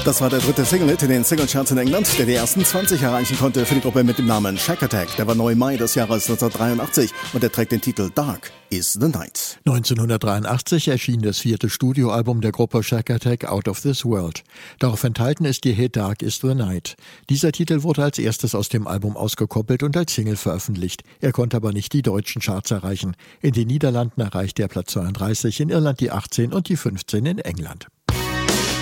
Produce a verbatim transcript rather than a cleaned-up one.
Das war der dritte Single-Hit in den Singlecharts in England, der die ersten zwanzig erreichen konnte für die Gruppe mit dem Namen Shack Attack. Der war neu im Mai des Jahres neunzehnhundertdreiundachtzig und der trägt den Titel Dark is the Night. neunzehnhundertdreiundachtzig erschien das vierte Studioalbum der Gruppe Shack Attack, Out of This World. Darauf enthalten ist die Hit Dark is the Night. Dieser Titel wurde als erstes aus dem Album ausgekoppelt und als Single veröffentlicht. Er konnte aber nicht die deutschen Charts erreichen. In den Niederlanden erreichte er Platz zweiunddreißig, in Irland die achtzehn und die fünfzehn in England.